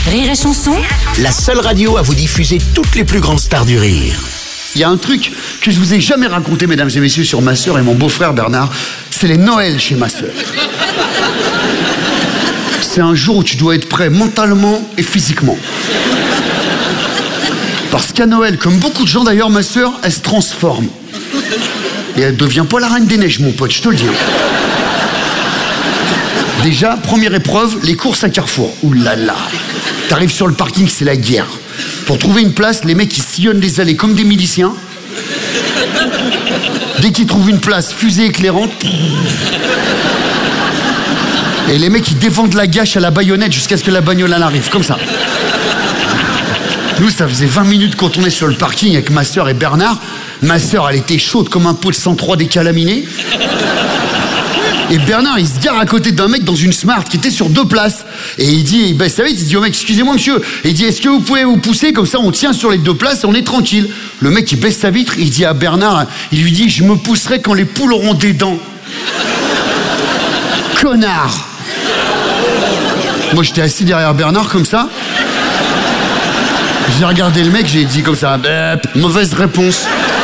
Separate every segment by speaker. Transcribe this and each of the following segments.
Speaker 1: Rire et Chanson,
Speaker 2: La seule radio à vous diffuser toutes les plus grandes stars du rire.
Speaker 3: Il y a un truc que je vous ai jamais raconté, mesdames et messieurs, sur ma sœur et mon beau-frère Bernard, c'est les Noëls chez ma sœur. C'est un jour où tu dois être prêt mentalement et physiquement. Parce qu'à Noël, comme beaucoup de gens d'ailleurs, ma sœur, elle se transforme. Et elle devient pas la reine des neiges, mon pote, je te le dis. Déjà, première épreuve, les courses à Carrefour. Ouh là là. T'arrives sur le parking, c'est la guerre. Pour trouver une place, les mecs, ils sillonnent les allées comme des miliciens. Dès qu'ils trouvent une place, fusée éclairante. Et les mecs, ils défendent la gâche à la baïonnette jusqu'à ce que la bagnole en arrive, comme ça. Nous, ça faisait 20 minutes qu'on tournait sur le parking avec ma sœur et Bernard. Ma sœur, elle était chaude comme un pot de 103 décalaminé. Et Bernard, il se gare à côté d'un mec dans une Smart qui était sur 2 places. Et il dit, il baisse sa vitre, il dit au mec, excusez-moi monsieur. Et il dit, est-ce que vous pouvez vous pousser, comme ça on tient sur les 2 places et on est tranquille. Le mec, il baisse sa vitre, il dit à Bernard, il lui dit, je me pousserai quand les poules auront des dents. Connard. Moi, j'étais assis derrière Bernard comme ça. J'ai regardé le mec, j'ai dit comme ça, mauvaise réponse.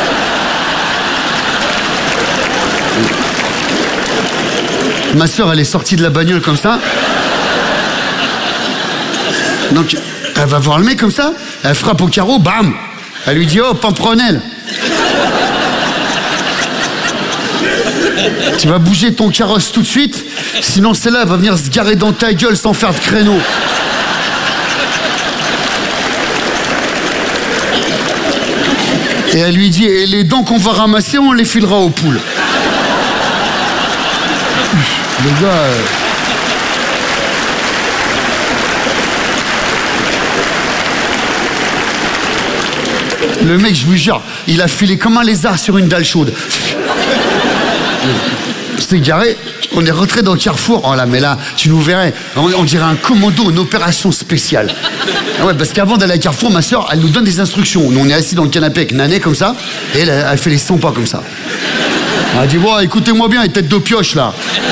Speaker 3: Ma sœur, elle est sortie de la bagnole comme ça. Donc, elle va voir le mec comme ça, elle frappe au carreau, bam. Elle lui dit, oh, Pampronel. Tu vas bouger ton carrosse tout de suite, sinon celle-là va venir se garer dans ta gueule sans faire de créneau. Et elle lui dit, et les dents qu'on va ramasser, on les filera aux poules. Le gars... Le mec, je vous jure, il a filé comme un lézard sur une dalle chaude. C'est garé, on est rentré dans le Carrefour. Oh là, mais là, tu nous verrais, on dirait un commando, une opération spéciale. Ah ouais, parce qu'avant d'aller à Carrefour, ma soeur, elle nous donne des instructions. Nous, on est assis dans le canapé avec Nané comme ça, et elle fait les 100 pas comme ça. Elle dit, bon, écoutez-moi bien, les têtes de pioche là.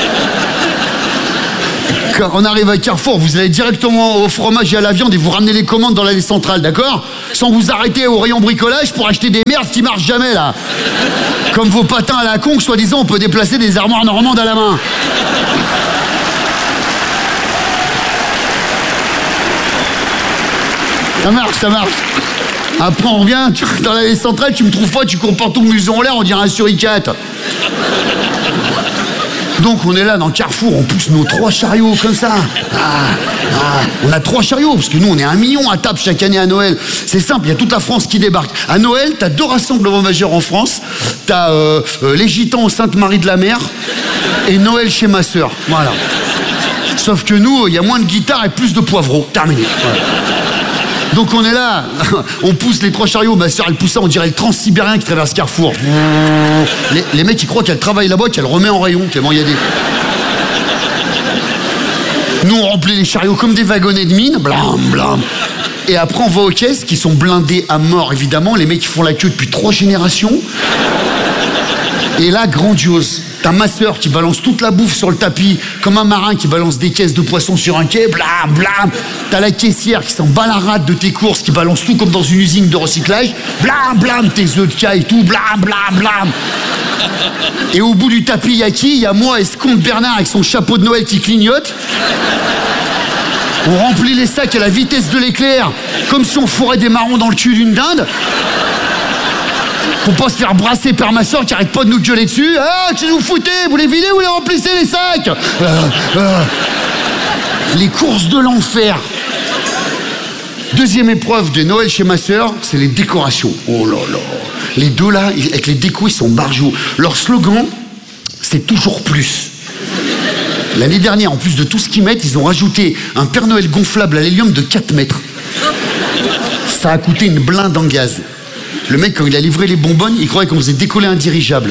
Speaker 3: Quand on arrive à Carrefour, vous allez directement au fromage et à la viande et vous ramenez les commandes dans l'allée centrale, d'accord? Sans vous arrêter au rayon bricolage pour acheter des merdes qui marchent jamais, là. Comme vos patins à la con, soi-disant, on peut déplacer des armoires normandes à la main. Ça marche, ça marche. Après, on revient, dans l'allée centrale, tu me trouves pas, tu cours partout, museau en l'air, on dirait un suricate. Donc on est là dans le Carrefour, on pousse nos 3 chariots comme ça. On a 3 chariots, parce que nous on est 1 million à table chaque année à Noël. C'est simple, il y a toute la France qui débarque. À Noël, t'as 2 rassemblements majeurs en France. T'as les Gitans au Sainte-Marie de la Mer et Noël chez ma sœur. Voilà. Sauf que nous, il y a moins de guitares et plus de poivreaux. Terminé. Voilà. Donc on est là, on pousse les 3 chariots, ma soeur elle pousse ça, on dirait le transsibérien qui traverse Carrefour. Les mecs ils croient qu'elle travaille là-bas, qu'elle remet en rayon, tellement il y a des... Nous on remplit les chariots comme des wagonnets de mine, blam blam. Et après on va aux caisses qui sont blindées à mort évidemment, les mecs qui font la queue depuis 3 générations. Et là, grandiose. T'as ma sœur qui balance toute la bouffe sur le tapis, comme un marin qui balance des caisses de poissons sur un quai, blam, blam. T'as la caissière qui s'en bat la rate de tes courses, qui balance tout comme dans une usine de recyclage, blam, blam, tes œufs de caille, tout, blam, blam, blam. Et au bout du tapis, il y a qui? Il y a moi et ce con de Bernard avec son chapeau de Noël qui clignote. On remplit les sacs à la vitesse de l'éclair, comme si on fourrait des marrons dans le cul d'une dinde. Pour pas se faire brasser par ma soeur qui arrête pas de nous gueuler dessus. Ah, qu'est-ce que vous foutez? Vous les videz ou les remplissez les sacs? Les courses de l'enfer. Deuxième épreuve de Noël chez ma soeur, c'est les décorations. Oh là là. Les deux là, avec les décos, ils sont barjots. Leur slogan, c'est toujours plus. L'année dernière, en plus de tout ce qu'ils mettent, ils ont rajouté un Père Noël gonflable à l'hélium de 4 mètres. Ça a coûté une blinde en gaz. Le mec, quand il a livré les bonbonnes, il croyait qu'on faisait décoller un dirigeable.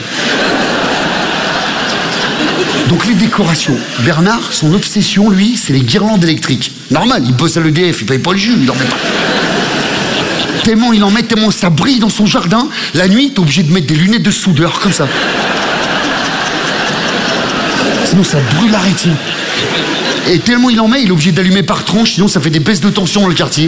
Speaker 3: Donc les décorations. Bernard, son obsession, lui, c'est les guirlandes électriques. Normal, il bosse à l'EDF, il paye pas le jus, il en met pas. Tellement il en met, tellement ça brille dans son jardin. La nuit, t'es obligé de mettre des lunettes de soudeur, comme ça. Sinon, ça brûle la rétine. Et tellement il en met, il est obligé d'allumer par tranche, sinon ça fait des baisses de tension dans le quartier.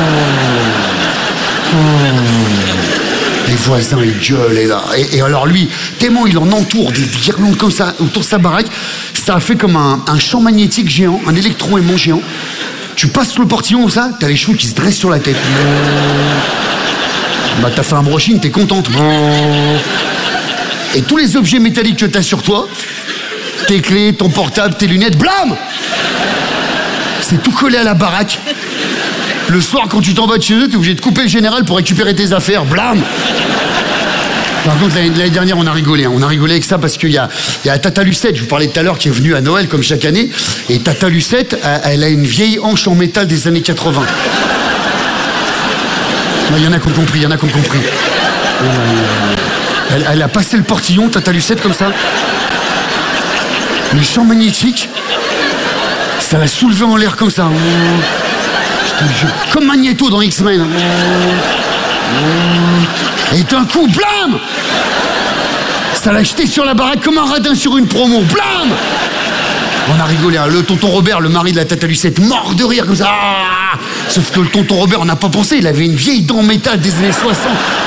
Speaker 3: Les voisins, ils gueulent, et là. Et alors lui, tellement il en entoure des guirlandes comme ça autour de sa baraque, ça a fait comme un champ magnétique géant, un électroaimant géant. Tu passes le portillon comme ça, t'as les cheveux qui se dressent sur la tête. Bah t'as fait un brushing, t'es contente. Et tous les objets métalliques que t'as sur toi, tes clés, ton portable, tes lunettes, blam! C'est tout collé à la baraque. Le soir, quand tu t'en vas de chez eux, t'es obligé de couper le général pour récupérer tes affaires. Blam! Par contre, l'année dernière, on a rigolé. On a rigolé avec ça parce qu'il y a Tata Lucette, je vous parlais tout à l'heure, qui est venue à Noël, comme chaque année. Et Tata Lucette, elle a une vieille hanche en métal des années 80. Il y en a qui ont compris, Elle a passé le portillon, Tata Lucette, comme ça. Le champ magnétique, ça l'a soulevé en l'air comme ça. Comme Magneto dans X-Men. Et d'un coup, blam! Ça l'a jeté sur la baraque comme un radin sur une promo. Blam! On a rigolé, hein. Le tonton Robert, le mari de la Tata Lucette, mort de rire comme ça. Sauf que le tonton Robert, on n'a pas pensé, il avait une vieille dent en métal des années 60.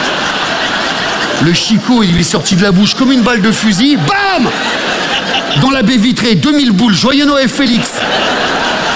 Speaker 3: Le chicot, il lui est sorti de la bouche comme une balle de fusil. Bam! Dans la baie vitrée, 2000 boules. Joyeux Noël, Félix.